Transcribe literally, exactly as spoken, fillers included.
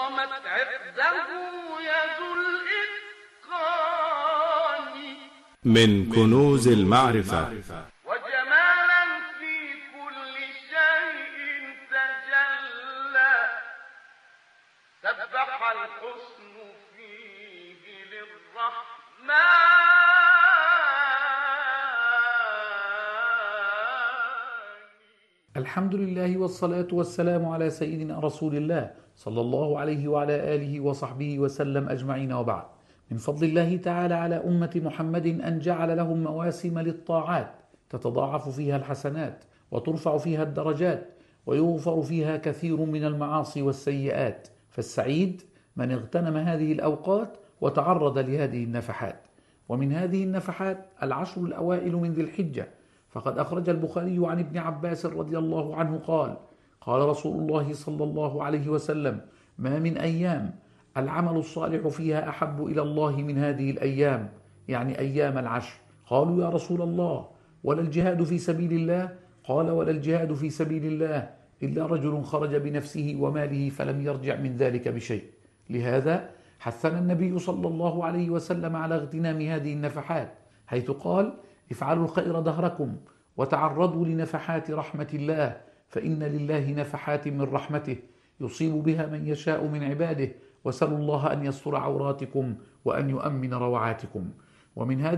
صمت عقده يد الإتقان من كنوز المعرفة وجمالا في كل شيء تجلى سبح الحسن فيه للرحمن. الحمد لله والصلاة والسلام على سيدنا رسول الله صلى الله عليه وعلى آله وصحبه وسلم أجمعين، وبعد. من فضل الله تعالى على أمة محمد أن جعل لهم مواسم للطاعات تتضاعف فيها الحسنات وترفع فيها الدرجات ويغفر فيها كثير من المعاصي والسيئات، فالسعيد من اغتنم هذه الأوقات وتعرض لهذه النفحات. ومن هذه النفحات العشر الأوائل من ذي الحجة، فقد أخرج البخاري عن ابن عباس رضي الله عنه قال: قال رسول الله صلى الله عليه وسلم: ما من أيام العمل الصالح فيها أحب إلى الله من هذه الأيام، يعني أيام العشر. قالوا: يا رسول الله، ولا الجهاد في سبيل الله؟ قال: ولا الجهاد في سبيل الله إلا رجل خرج بنفسه وماله فلم يرجع من ذلك بشيء. لهذا حثنا النبي صلى الله عليه وسلم على اغتنام هذه النفحات، حيث قال: افعلوا الخير دهركم وتعرضوا لنفحات رحمة الله، فإن لله نفحات من رحمته يصيب بها من يشاء من عباده، وسلوا الله أن يستر عوراتكم وأن يؤمن روعاتكم. ومن هذه